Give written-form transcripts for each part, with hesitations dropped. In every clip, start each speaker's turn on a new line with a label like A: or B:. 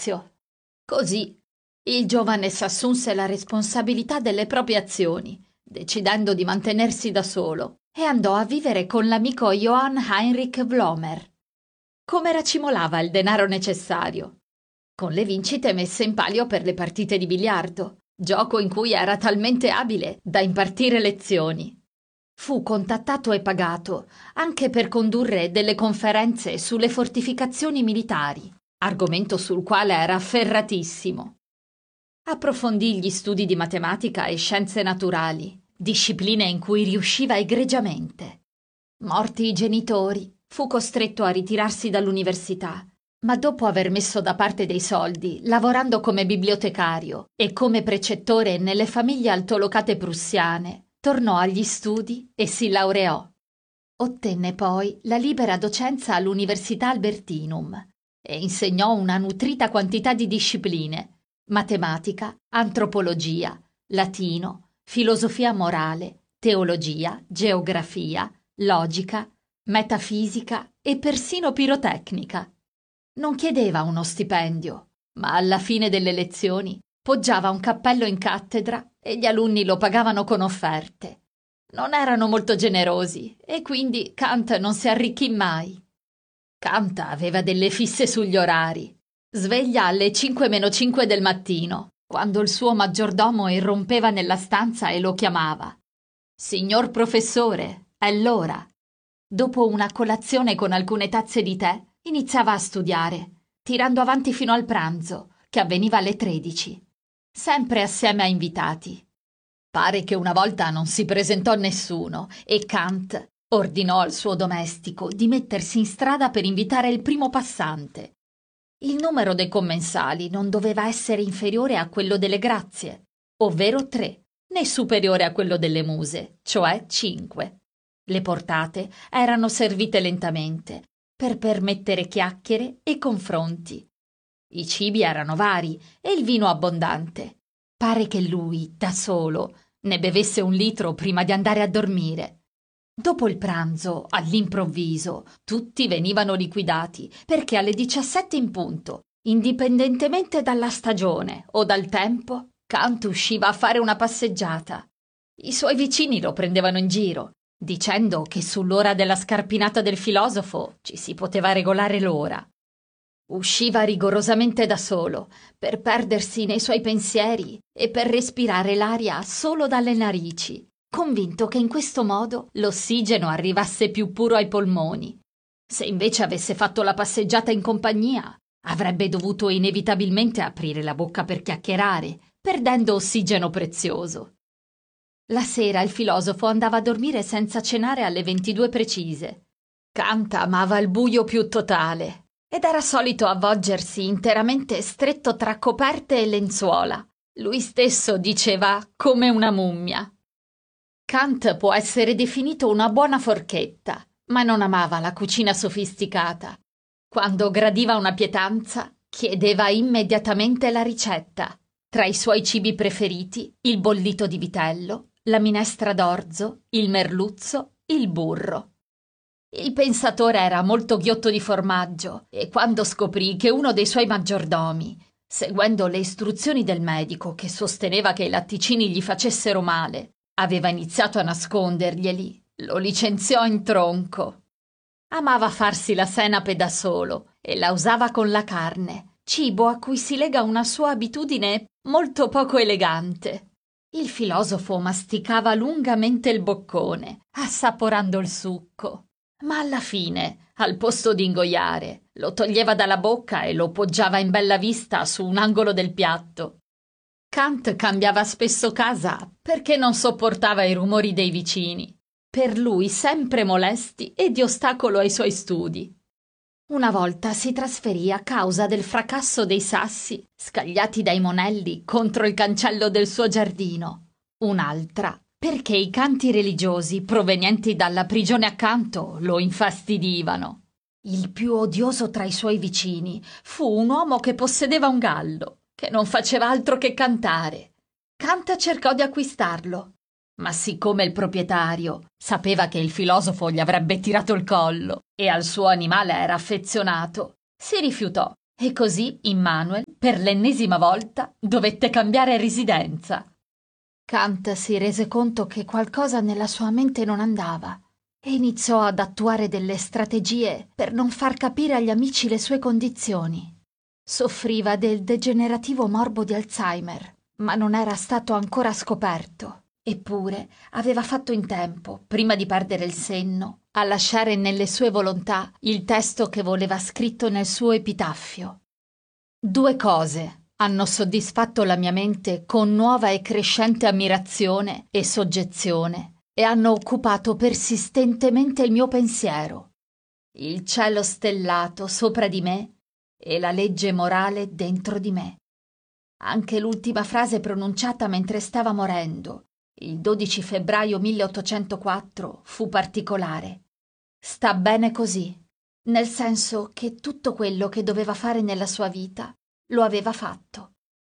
A: giudizio. Così il giovane s'assunse la responsabilità delle proprie azioni, decidendo di mantenersi da solo, e andò a vivere con l'amico Johann Heinrich Vlomer. Come racimolava il denaro necessario? Con le vincite messe in palio per le partite di biliardo, gioco in cui era talmente abile da impartire lezioni. Fu contattato e pagato anche per condurre delle conferenze sulle fortificazioni militari, argomento sul quale era ferratissimo. Approfondì gli studi di matematica e scienze naturali, discipline in cui riusciva egregiamente. Morti i genitori, fu costretto a ritirarsi dall'università, ma dopo aver messo da parte dei soldi, lavorando come bibliotecario e come precettore nelle famiglie altolocate prussiane, tornò agli studi e si laureò. Ottenne poi la libera docenza all'Università Albertinum e insegnò una nutrita quantità di discipline: matematica, antropologia, latino, filosofia morale, teologia, geografia, logica, metafisica e persino pirotecnica. Non chiedeva uno stipendio, ma alla fine delle lezioni poggiava un cappello in cattedra e gli alunni lo pagavano con offerte. Non erano molto generosi e quindi Kant non si arricchì mai. Kant aveva delle fisse sugli orari. Sveglia alle 5:05 del mattino, quando il suo maggiordomo irrompeva nella stanza e lo chiamava. «Signor professore, è l'ora». Dopo una colazione con alcune tazze di tè, iniziava a studiare, tirando avanti fino al pranzo, che avveniva alle 13, sempre assieme a invitati. Pare che una volta non si presentò nessuno e Kant ordinò al suo domestico di mettersi in strada per invitare il primo passante. Il numero dei commensali non doveva essere inferiore a quello delle grazie, ovvero 3, né superiore a quello delle muse, cioè 5. Le portate erano servite lentamente, per permettere chiacchiere e confronti. I cibi erano vari e il vino abbondante. Pare che lui, da solo, ne bevesse 1 litro prima di andare a dormire. Dopo il pranzo, all'improvviso, tutti venivano liquidati, perché alle 17 in punto, indipendentemente dalla stagione o dal tempo, Kant usciva a fare una passeggiata. I suoi vicini lo prendevano in giro, dicendo che sull'ora della scarpinata del filosofo ci si poteva regolare l'ora. Usciva rigorosamente da solo, per perdersi nei suoi pensieri e per respirare l'aria solo dalle narici, convinto che in questo modo l'ossigeno arrivasse più puro ai polmoni. Se invece avesse fatto la passeggiata in compagnia, avrebbe dovuto inevitabilmente aprire la bocca per chiacchierare, perdendo ossigeno prezioso. La sera il filosofo andava a dormire senza cenare alle 22 precise. Kant amava il buio più totale ed era solito avvolgersi interamente stretto tra coperte e lenzuola. Lui stesso diceva come una mummia. Kant può essere definito una buona forchetta, ma non amava la cucina sofisticata. Quando gradiva una pietanza, chiedeva immediatamente la ricetta. Tra i suoi cibi preferiti, il bollito di vitello, la minestra d'orzo, il merluzzo, il burro. Il pensatore era molto ghiotto di formaggio e quando scoprì che uno dei suoi maggiordomi, seguendo le istruzioni del medico che sosteneva che i latticini gli facessero male, aveva iniziato a nasconderglieli, lo licenziò in tronco. Amava farsi la senape da solo e la usava con la carne, cibo a cui si lega una sua abitudine molto poco elegante. Il filosofo masticava lungamente il boccone, assaporando il succo. Ma alla fine, al posto di ingoiare, lo toglieva dalla bocca e lo poggiava in bella vista su un angolo del piatto. Kant cambiava spesso casa perché non sopportava i rumori dei vicini, per lui sempre molesti e di ostacolo ai suoi studi. Una volta si trasferì a causa del fracasso dei sassi scagliati dai monelli contro il cancello del suo giardino. Un'altra perché i canti religiosi provenienti dalla prigione accanto lo infastidivano. Il più odioso tra i suoi vicini fu un uomo che possedeva un gallo, che non faceva altro che cantare. Kant cercò di acquistarlo, ma siccome il proprietario sapeva che il filosofo gli avrebbe tirato il collo e al suo animale era affezionato, si rifiutò e così Immanuel per l'ennesima volta dovette cambiare residenza. Kant si rese conto che qualcosa nella sua mente non andava e iniziò ad attuare delle strategie per non far capire agli amici le sue condizioni. Soffriva del degenerativo morbo di Alzheimer, ma non era stato ancora scoperto. Eppure aveva fatto in tempo, prima di perdere il senno, a lasciare nelle sue volontà il testo che voleva scritto nel suo epitaffio. 2 cose hanno soddisfatto la mia mente con nuova e crescente ammirazione e soggezione e hanno occupato persistentemente il mio pensiero: il cielo stellato sopra di me e la legge morale dentro di me. Anche l'ultima frase pronunciata mentre stava morendo, il 12 febbraio 1804, fu particolare. Sta bene così, nel senso che tutto quello che doveva fare nella sua vita lo aveva fatto.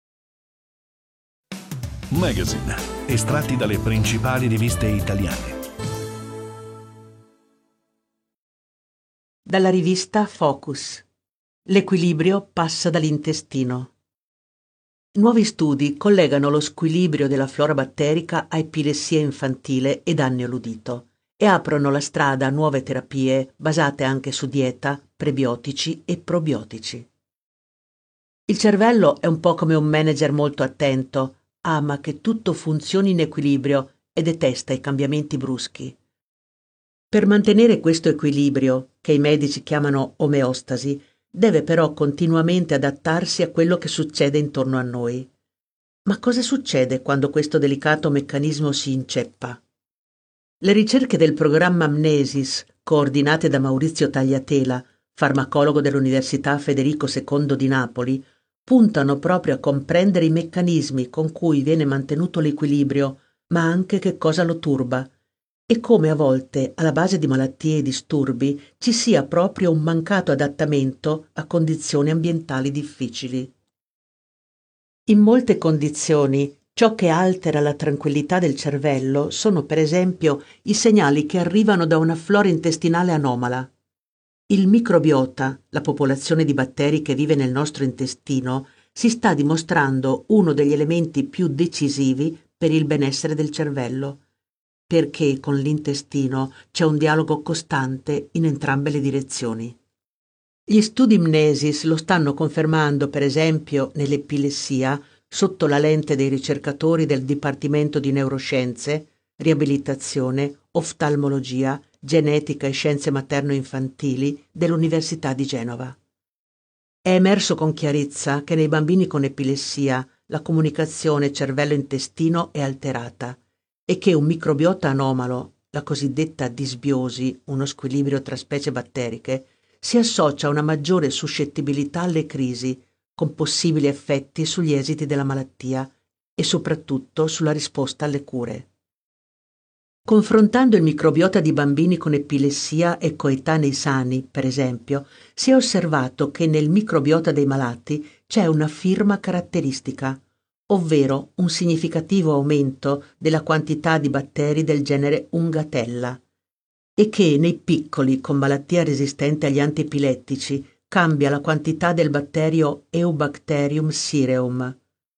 B: Magazine, estratti dalle principali riviste italiane.
C: Dalla rivista Focus. L'equilibrio passa dall'intestino. Nuovi studi collegano lo squilibrio della flora batterica a epilessia infantile e danni all'udito e aprono la strada a nuove terapie basate anche su dieta, prebiotici e probiotici. Il cervello è un po' come un manager molto attento, ama che tutto funzioni in equilibrio e detesta i cambiamenti bruschi. Per mantenere questo equilibrio, che i medici chiamano omeostasi, deve però continuamente adattarsi a quello che succede intorno a noi. Ma cosa succede quando questo delicato meccanismo si inceppa? Le ricerche del programma Mnesis, coordinate da Maurizio Tagliatela, farmacologo dell'Università Federico II di Napoli, puntano proprio a comprendere i meccanismi con cui viene mantenuto l'equilibrio, ma anche che cosa lo turba, e come a volte alla base di malattie e disturbi ci sia proprio un mancato adattamento a condizioni ambientali difficili. In molte condizioni, ciò che altera la tranquillità del cervello sono per esempio i segnali che arrivano da una flora intestinale anomala. Il microbiota, la popolazione di batteri che vive nel nostro intestino, si sta dimostrando uno degli elementi più decisivi per il benessere del cervello, perché con l'intestino c'è un dialogo costante in entrambe le direzioni. Gli studi Mnesis lo stanno confermando, per esempio, nell'epilessia, sotto la lente dei ricercatori del Dipartimento di Neuroscienze, Riabilitazione, Oftalmologia, Genetica e Scienze Materno-Infantili dell'Università di Genova. È emerso con chiarezza che nei bambini con epilessia la comunicazione cervello-intestino è alterata e che un microbiota anomalo, la cosiddetta disbiosi, uno squilibrio tra specie batteriche, si associa a una maggiore suscettibilità alle crisi, con possibili effetti sugli esiti della malattia e soprattutto sulla risposta alle cure. Confrontando il microbiota di bambini con epilessia e coetanei sani, per esempio, si è osservato che nel microbiota dei malati c'è una firma caratteristica, ovvero un significativo aumento della quantità di batteri del genere Ungatella, e che nei piccoli con malattia resistente agli antiepilettici cambia la quantità del batterio Eubacterium cireum.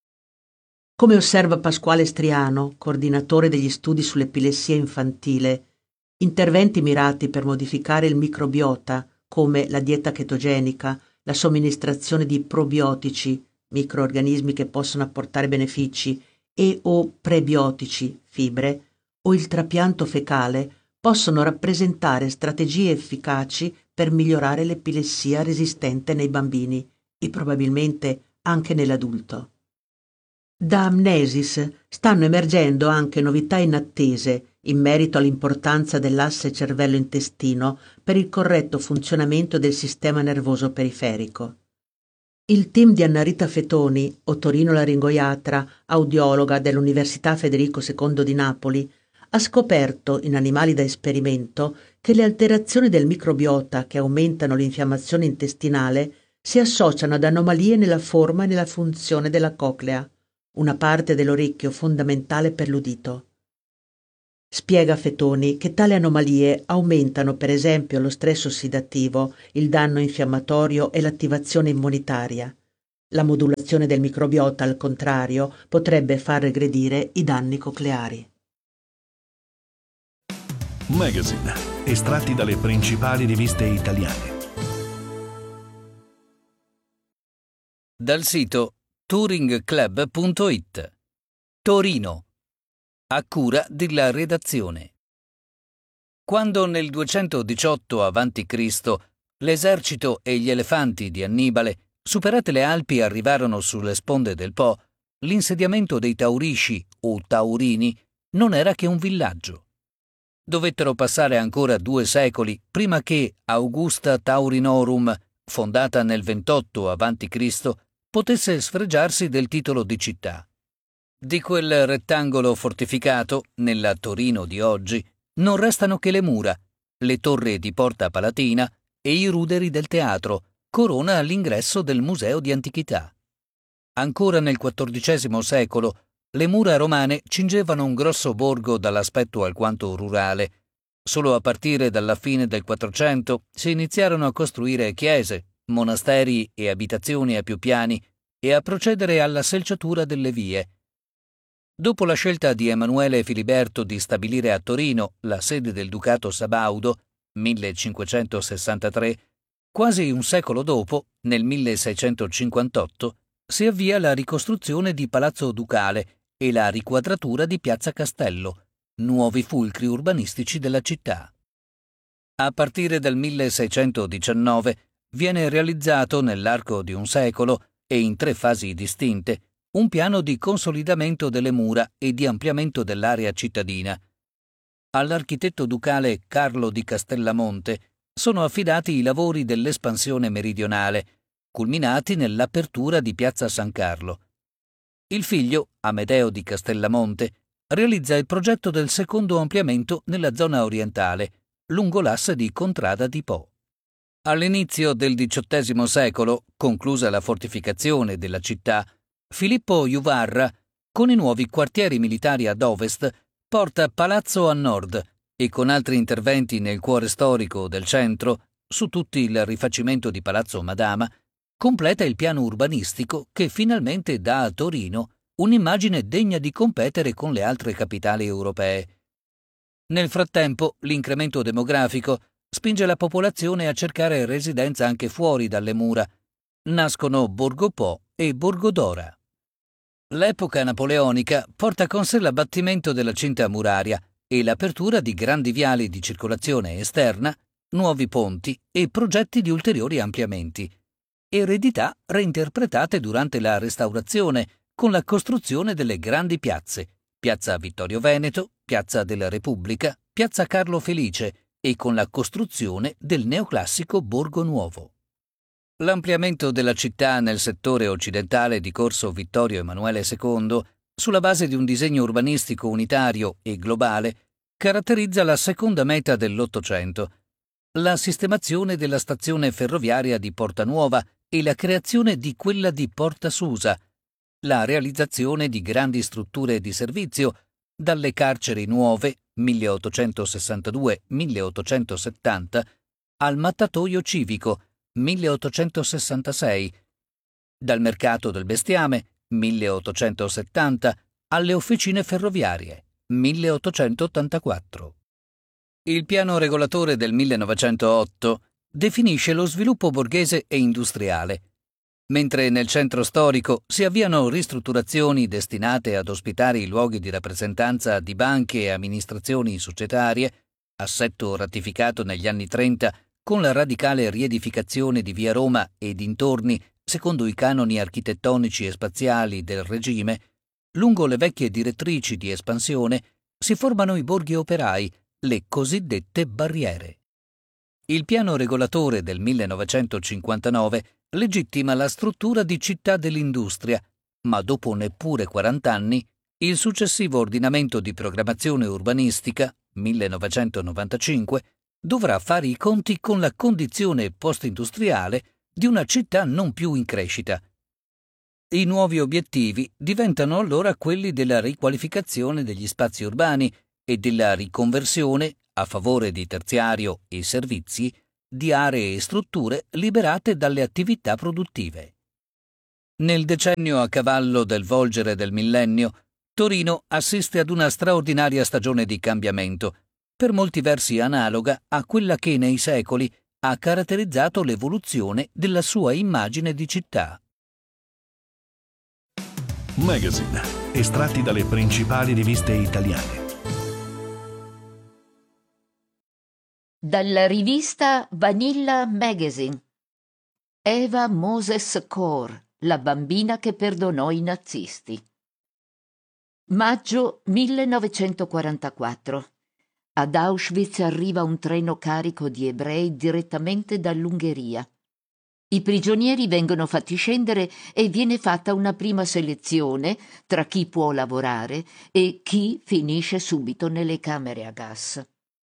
C: Come osserva Pasquale Striano, coordinatore degli studi sull'epilessia infantile, interventi mirati per modificare il microbiota, come la dieta chetogenica, la somministrazione di probiotici, microorganismi che possono apportare benefici, e o prebiotici, fibre, o il trapianto fecale, possono rappresentare strategie efficaci per migliorare l'epilessia resistente nei bambini e probabilmente anche nell'adulto. Da Mnesis stanno emergendo anche novità inattese in merito all'importanza dell'asse cervello-intestino per il corretto funzionamento del sistema nervoso periferico. Il team di Annarita Fetoni, otorinolaringoiatra, audiologa dell'Università Federico II di Napoli, ha scoperto in animali da esperimento che le alterazioni del microbiota che aumentano l'infiammazione intestinale si associano ad anomalie nella forma e nella funzione della coclea, una parte dell'orecchio fondamentale per l'udito. Spiega Fetoni che tali anomalie aumentano per esempio lo stress ossidativo, il danno infiammatorio e l'attivazione immunitaria. La modulazione del microbiota, al contrario, potrebbe far regredire i danni cocleari.
B: Magazine, estratti dalle principali riviste italiane.
D: Dal sito touringclub.it. Torino, a cura della redazione. Quando nel 218 a.C. l'esercito e gli elefanti di Annibale, superate le Alpi, arrivarono sulle sponde del Po, l'insediamento dei Taurici o Taurini non era che un villaggio. Dovettero passare ancora 2 secoli prima che Augusta Taurinorum, fondata nel 28 a.C., potesse sfregiarsi del titolo di città. Di quel rettangolo fortificato, nella Torino di oggi, non restano che le mura, le torri di Porta Palatina e i ruderi del teatro, corona all'ingresso del Museo di Antichità. Ancora nel XIV secolo, le mura romane cingevano un grosso borgo dall'aspetto alquanto rurale. Solo a partire dalla fine del 400 si iniziarono a costruire chiese, monasteri e abitazioni a più piani e a procedere alla selciatura delle vie. Dopo la scelta di Emanuele Filiberto di stabilire a Torino la sede del Ducato Sabaudo, 1563, quasi un secolo dopo, nel 1658, si avvia la ricostruzione di Palazzo Ducale e la riquadratura di Piazza Castello, nuovi fulcri urbanistici della città. A partire dal 1619 viene realizzato nell'arco di un secolo e in 3 fasi distinte un piano di consolidamento delle mura e di ampliamento dell'area cittadina. All'architetto ducale Carlo di Castellamonte sono affidati i lavori dell'espansione meridionale, culminati nell'apertura di Piazza San Carlo. Il figlio, Amedeo di Castellamonte, realizza il progetto del secondo ampliamento nella zona orientale, lungo l'asse di Contrada di Po. All'inizio del XVIII secolo, conclusa la fortificazione della città, Filippo Juvarra, con i nuovi quartieri militari ad ovest, porta Palazzo a nord e con altri interventi nel cuore storico del centro, su tutti il rifacimento di Palazzo Madama, completa il piano urbanistico che finalmente dà a Torino un'immagine degna di competere con le altre capitali europee. Nel frattempo, l'incremento demografico spinge la popolazione a cercare residenza anche fuori dalle mura. Nascono Borgo Po e Borgo Dora. L'epoca napoleonica porta con sé l'abbattimento della cinta muraria e l'apertura di grandi viali di circolazione esterna, nuovi ponti e progetti di ulteriori ampliamenti. Eredità reinterpretate durante la Restaurazione con la costruzione delle grandi piazze, Piazza Vittorio Veneto, Piazza della Repubblica, Piazza Carlo Felice e con la costruzione del neoclassico Borgo Nuovo. L'ampliamento della città nel settore occidentale di Corso Vittorio Emanuele II, sulla base di un disegno urbanistico unitario e globale, caratterizza la seconda metà dell'Ottocento, la sistemazione della stazione ferroviaria di Porta Nuova e la creazione di quella di Porta Susa, la realizzazione di grandi strutture di servizio, dalle carceri nuove 1862-1870 al mattatoio civico 1866, dal mercato del bestiame 1870 alle officine ferroviarie 1884. Il piano regolatore del 1908 definisce lo sviluppo borghese e industriale, mentre nel centro storico si avviano ristrutturazioni destinate ad ospitare i luoghi di rappresentanza di banche e amministrazioni societarie, assetto ratificato negli anni 30 con la radicale riedificazione di Via Roma e dintorni secondo i canoni architettonici e spaziali del regime. Lungo le vecchie direttrici di espansione si formano i borghi operai, le cosiddette barriere. Il piano regolatore del 1959 legittima la struttura di città dell'industria, ma dopo neppure 40 anni il successivo ordinamento di programmazione urbanistica, 1995, dovrà fare i conti con la condizione post-industriale di una città non più in crescita. I nuovi obiettivi diventano allora quelli della riqualificazione degli spazi urbani e della riconversione, a favore di terziario e servizi, di aree e strutture liberate dalle attività produttive. Nel decennio a cavallo del volgere del millennio, Torino assiste ad una straordinaria stagione di cambiamento, per molti versi analoga a quella che nei secoli ha caratterizzato l'evoluzione della sua immagine di città.
B: Magazine, estratti dalle principali riviste italiane.
E: Dalla rivista Vanilla Magazine. Eva Moses Kor, la bambina che perdonò i nazisti. Maggio 1944. Ad Auschwitz arriva un treno carico di ebrei direttamente dall'Ungheria. I prigionieri vengono fatti scendere e viene fatta una prima selezione tra chi può lavorare e chi finisce subito nelle camere a gas.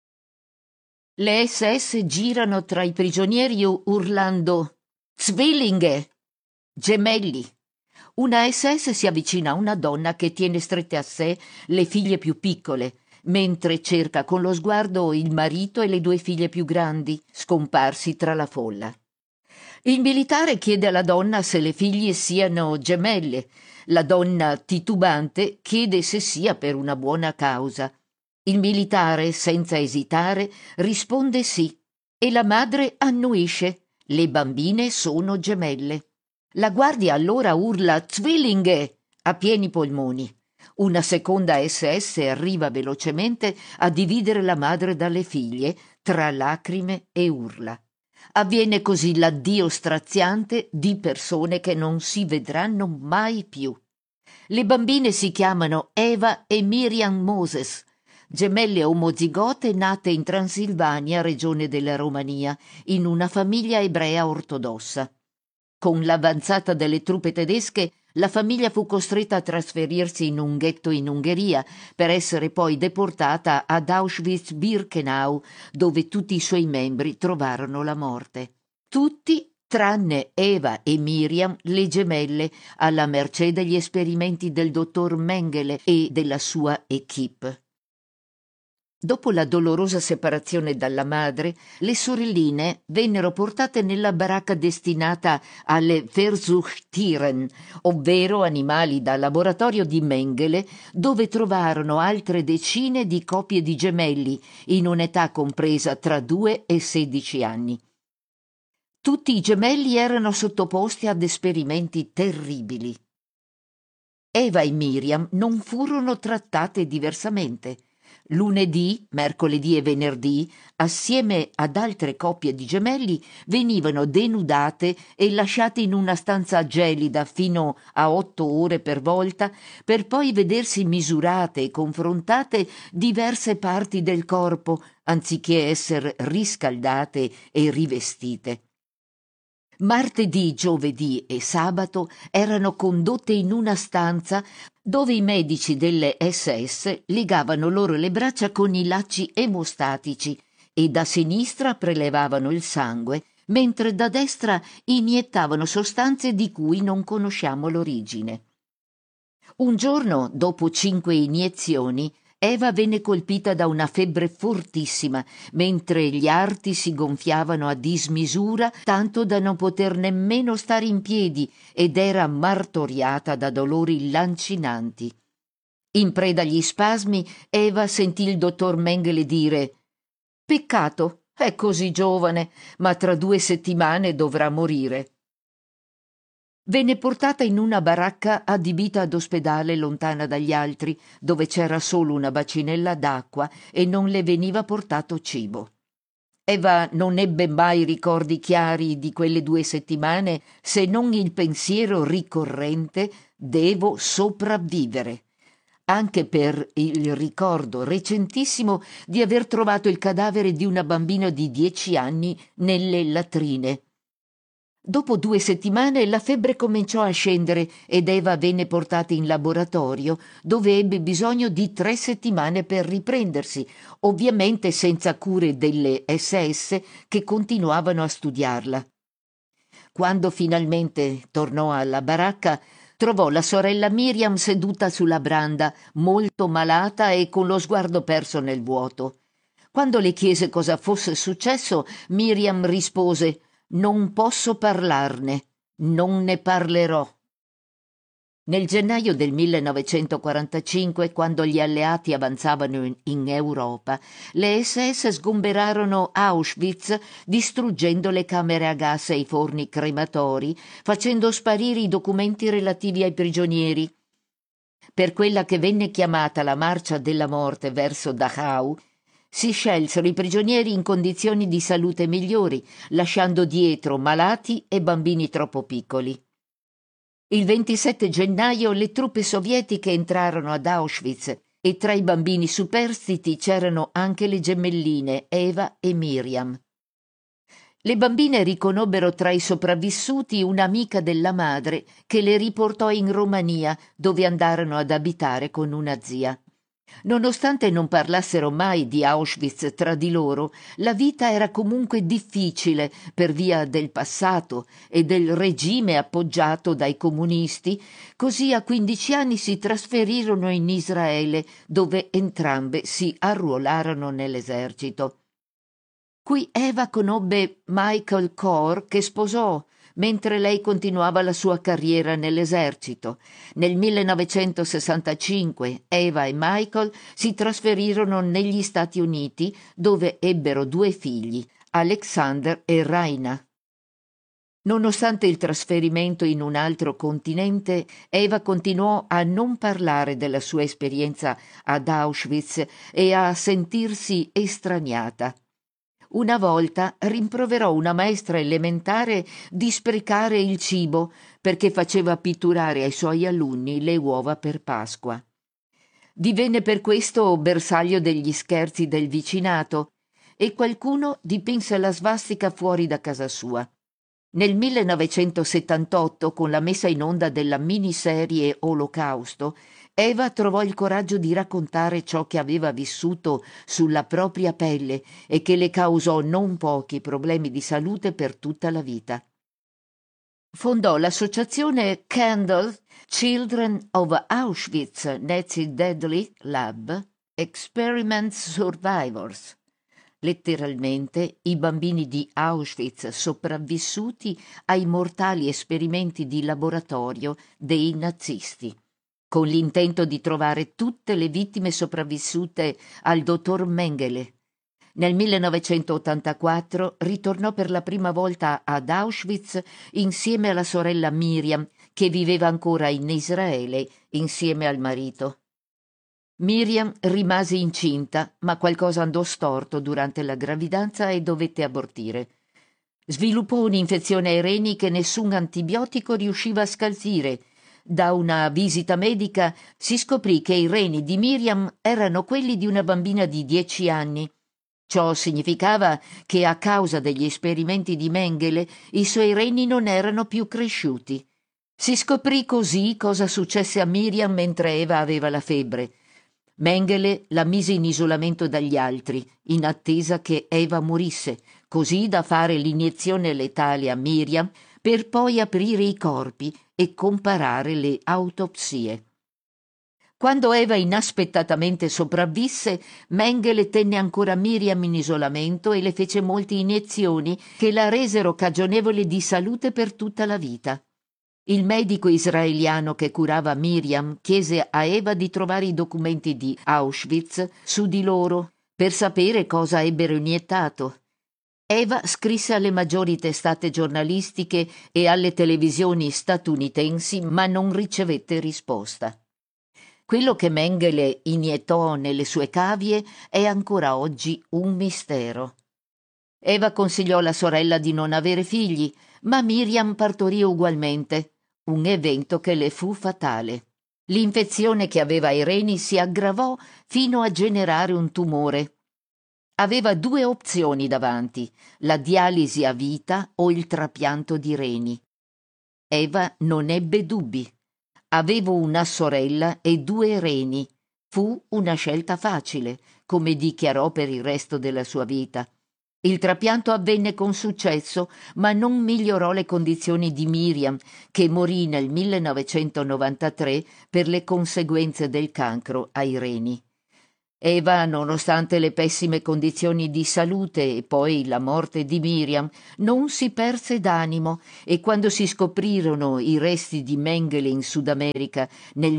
E: Le SS girano tra i prigionieri urlando «Zwillinge!» gemelli. Una SS si avvicina a una donna che tiene strette a sé le figlie più piccole, mentre cerca con lo sguardo il marito e le due figlie più grandi, scomparsi tra la folla. Il militare chiede alla donna se le figlie siano gemelle. La donna, titubante, chiede se sia per una buona causa. Il militare, senza esitare, risponde sì, e la madre annuisce. Le bambine sono gemelle. La guardia allora urla «Zwillinge!» a pieni polmoni. Una seconda SS arriva velocemente a dividere la madre dalle figlie, tra lacrime e urla. Avviene così l'addio straziante di persone che non si vedranno mai più. Le bambine si chiamano Eva e Miriam Moses, gemelle omozigote nate in Transilvania, regione della Romania, in una famiglia ebrea ortodossa. Con l'avanzata delle truppe tedesche, la famiglia fu costretta a trasferirsi in un ghetto in Ungheria per essere poi deportata ad Auschwitz-Birkenau, dove tutti i suoi membri trovarono la morte. Tutti, tranne Eva e Miriam, le gemelle, alla mercé degli esperimenti del dottor Mengele e della sua équipe. Dopo la dolorosa separazione dalla madre, le sorelline vennero portate nella baracca destinata alle Versuchstieren, ovvero animali da laboratorio di Mengele, dove trovarono altre decine di coppie di gemelli, in un'età compresa tra 2 e 16 anni. Tutti i gemelli erano sottoposti ad esperimenti terribili. Eva e Miriam non furono trattate diversamente. Lunedì, mercoledì e venerdì, assieme ad altre coppie di gemelli, venivano denudate e lasciate in una stanza gelida fino a 8 ore per volta, per poi vedersi misurate e confrontate diverse parti del corpo, anziché essere riscaldate e rivestite. Martedì, giovedì e sabato erano condotte in una stanza dove i medici delle SS legavano loro le braccia con i lacci emostatici e da sinistra prelevavano il sangue, mentre da destra iniettavano sostanze di cui non conosciamo l'origine. Un giorno, dopo 5 iniezioni, Eva venne colpita da una febbre fortissima, mentre gli arti si gonfiavano a dismisura, tanto da non poter nemmeno stare in piedi, ed era martoriata da dolori lancinanti. In preda agli spasmi, Eva sentì il dottor Mengele dire: «Peccato, è così giovane, ma tra 2 settimane dovrà morire». Venne portata in una baracca adibita ad ospedale lontana dagli altri, dove c'era solo una bacinella d'acqua e non le veniva portato cibo. Eva non ebbe mai ricordi chiari di quelle 2 settimane, se non il pensiero ricorrente «devo sopravvivere», anche per il ricordo recentissimo di aver trovato il cadavere di una bambina di 10 anni nelle latrine. Dopo 2 settimane la febbre cominciò a scendere ed Eva venne portata in laboratorio, dove ebbe bisogno di 3 settimane per riprendersi, ovviamente senza cure delle SS che continuavano a studiarla. Quando finalmente tornò alla baracca, trovò la sorella Miriam seduta sulla branda, molto malata e con lo sguardo perso nel vuoto. Quando le chiese cosa fosse successo, Miriam rispose: «Non posso parlarne, non ne parlerò». Nel gennaio del 1945, quando gli alleati avanzavano in Europa, le SS sgomberarono Auschwitz distruggendo le camere a gas e i forni crematori, facendo sparire i documenti relativi ai prigionieri. Per quella che venne chiamata la Marcia della Morte verso Dachau, si scelsero i prigionieri in condizioni di salute migliori, lasciando dietro malati e bambini troppo piccoli. Il 27 gennaio le truppe sovietiche entrarono ad Auschwitz e tra i bambini superstiti c'erano anche le gemelline Eva e Miriam. Le bambine riconobbero tra i sopravvissuti un'amica della madre che le riportò in Romania, dove andarono ad abitare con una zia. Nonostante non parlassero mai di Auschwitz tra di loro, la vita era comunque difficile per via del passato e del regime appoggiato dai comunisti, così a 15 anni si trasferirono in Israele, dove entrambe si arruolarono nell'esercito. Qui Eva conobbe Michael Kor, che sposò mentre lei continuava la sua carriera nell'esercito. Nel 1965 Eva e Michael si trasferirono negli Stati Uniti, dove ebbero 2 figli, Alexander e Raina. Nonostante il trasferimento in un altro continente, Eva continuò a non parlare della sua esperienza ad Auschwitz e a sentirsi estraniata. Una volta rimproverò una maestra elementare di sprecare il cibo perché faceva pitturare ai suoi alunni le uova per Pasqua. Divenne per questo bersaglio degli scherzi del vicinato e qualcuno dipinse la svastica fuori da casa sua. Nel 1978, con la messa in onda della miniserie Olocausto, Eva trovò il coraggio di raccontare ciò che aveva vissuto sulla propria pelle e che le causò non pochi problemi di salute per tutta la vita. Fondò l'associazione Candle Children of Auschwitz Nazi Deadly Lab Experiment Survivors, letteralmente i bambini di Auschwitz sopravvissuti ai mortali esperimenti di laboratorio dei nazisti, con l'intento di trovare tutte le vittime sopravvissute al dottor Mengele. Nel 1984 ritornò per la prima volta ad Auschwitz insieme alla sorella Miriam, che viveva ancora in Israele insieme al marito. Miriam rimase incinta, ma qualcosa andò storto durante la gravidanza e dovette abortire. Sviluppò un'infezione ai reni che nessun antibiotico riusciva a scalzire. Da una visita medica si scoprì che i reni di Miriam erano quelli di una bambina di 10 anni. Ciò significava che a causa degli esperimenti di Mengele i suoi reni non erano più cresciuti. Si scoprì così cosa successe a Miriam mentre Eva aveva la febbre. Mengele la mise in isolamento dagli altri, in attesa che Eva morisse, così da fare l'iniezione letale a Miriam per poi aprire i corpi e comparare le autopsie. Quando Eva inaspettatamente sopravvisse, Mengele tenne ancora Miriam in isolamento e le fece molte iniezioni che la resero cagionevole di salute per tutta la vita. Il medico israeliano che curava Miriam chiese a Eva di trovare i documenti di Auschwitz su di loro per sapere cosa ebbero iniettato. Eva scrisse alle maggiori testate giornalistiche e alle televisioni statunitensi, ma non ricevette risposta. Quello che Mengele iniettò nelle sue cavie è ancora oggi un mistero. Eva consigliò alla sorella di non avere figli, ma Miriam partorì ugualmente, un evento che le fu fatale. L'infezione che aveva ai reni si aggravò fino a generare un tumore. Aveva 2 opzioni davanti, la dialisi a vita o il trapianto di reni. Eva non ebbe dubbi. Avevo una sorella e 2 reni. Fu una scelta facile, come dichiarò per il resto della sua vita. Il trapianto avvenne con successo, ma non migliorò le condizioni di Miriam, che morì nel 1993 per le conseguenze del cancro ai reni. Eva, nonostante le pessime condizioni di salute e poi la morte di Miriam, non si perse d'animo e quando si scoprirono i resti di Mengele in Sud America nel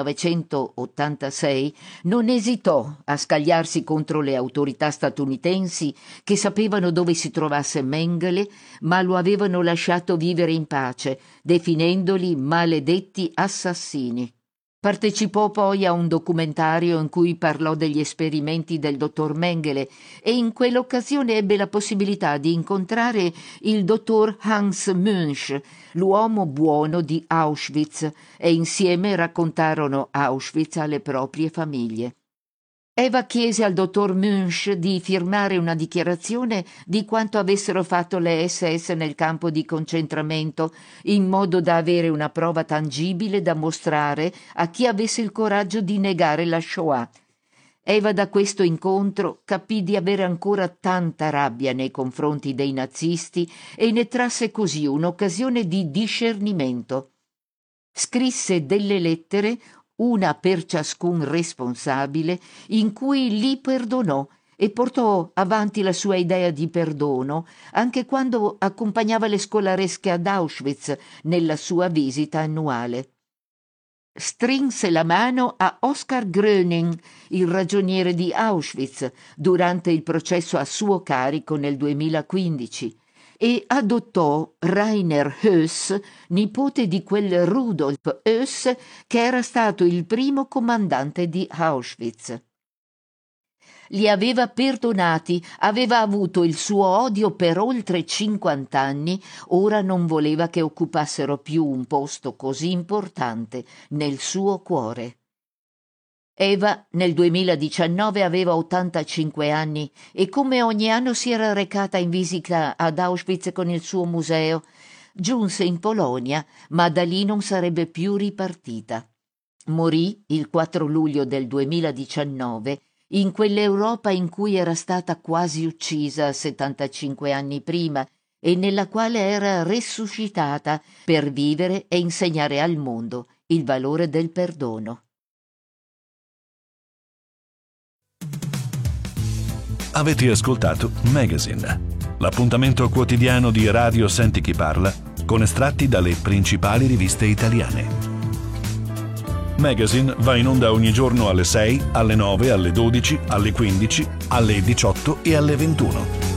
E: 1986 non esitò a scagliarsi contro le autorità statunitensi che sapevano dove si trovasse Mengele, ma lo avevano lasciato vivere in pace, definendoli maledetti assassini. Partecipò poi a un documentario in cui parlò degli esperimenti del dottor Mengele e in quell'occasione ebbe la possibilità di incontrare il dottor Hans Münch, l'uomo buono di Auschwitz, e insieme raccontarono Auschwitz alle proprie famiglie. Eva chiese al dottor Münch di firmare una dichiarazione di quanto avessero fatto le SS nel campo di concentramento, in modo da avere una prova tangibile da mostrare a chi avesse il coraggio di negare la Shoah. Eva da questo incontro capì di avere ancora tanta rabbia nei confronti dei nazisti e ne trasse così un'occasione di discernimento. Scrisse delle lettere, una per ciascun responsabile, in cui li perdonò e portò avanti la sua idea di perdono anche quando accompagnava le scolaresche ad Auschwitz nella sua visita annuale. Strinse la mano a Oskar Gröning, il ragioniere di Auschwitz, durante il processo a suo carico nel 2015, e adottò Rainer Höss, nipote di quel Rudolf Höss che era stato il primo comandante di Auschwitz. Li aveva perdonati, aveva avuto il suo odio per oltre 50 anni, ora non voleva che occupassero più un posto così importante nel suo cuore. Eva nel 2019 aveva 85 anni e come ogni anno si era recata in visita ad Auschwitz con il suo museo. Giunse in Polonia, ma da lì non sarebbe più ripartita. Morì il 4 luglio del 2019 in quell'Europa in cui era stata quasi uccisa 75 anni prima e nella quale era resuscitata per vivere e insegnare al mondo il valore del perdono.
B: Avete ascoltato Magazine, l'appuntamento quotidiano di Radio Senti Chi Parla con estratti dalle principali riviste italiane. Magazine va in onda ogni giorno alle 6, alle 9, alle 12, alle 15, alle 18 e alle 21.